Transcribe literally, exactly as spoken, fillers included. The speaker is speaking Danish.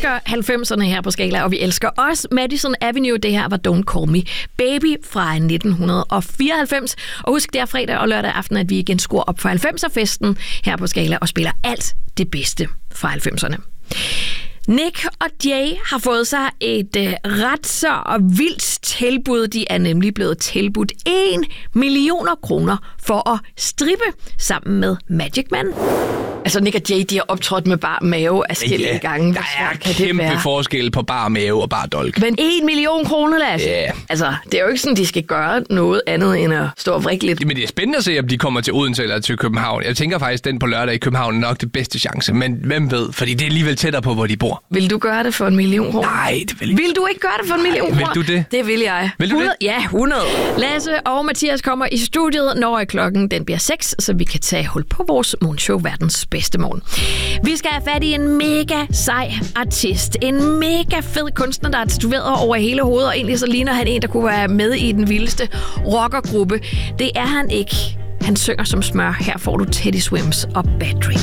elsker halvfemserne her på Skala, og vi elsker også Madison Avenue. Det her var Don't Call Me Baby fra nitten fireoghalvfems. Og husk, det er fredag og lørdag aften, at vi igen skruer op for halvfemser-festen her på Skala og spiller alt det bedste fra halvfemserne. Nick og Jay har fået sig et øh, ret så vildt tilbud. De er nemlig blevet tilbudt en million kroner for at strippe sammen med Magic Man. Altså, Nick og Jay, de har optrådt med bar mave adskillige ja, gange. Der er kæmpe forskel på bar mave og bar dolk. Men en million kroner, Lasse. Ja. Yeah. Altså, det er jo ikke sådan, de skal gøre noget andet end at stå og vrikke lidt. Men det er spændende at se, om de kommer til Odense eller til København. Jeg tænker faktisk, den på lørdag i København er nok det bedste chance. Men hvem ved? Fordi det er alligevel tættere på, hvor de bor. Vil du gøre det for en million kroner? Nej, det vil jeg ikke. Vil du ikke gøre det for en million kroner? Vil du det? Det vil jeg. Vil du hundrede? det? Ja, hundrede. Lasse og Mathias kommer i studiet, når klokken den bliver seks, så vi kan tage hul på vores morgenshow, verdens bedste morgen. Vi skal have fat i en mega sej artist. En mega fed kunstner, der er tatoveret over hele hovedet, og egentlig så ligner han en, der kunne være med i den vildeste rockergruppe. Det er han ikke. Han synger som smør. Her får du Teddy Swims og Bad Dreams.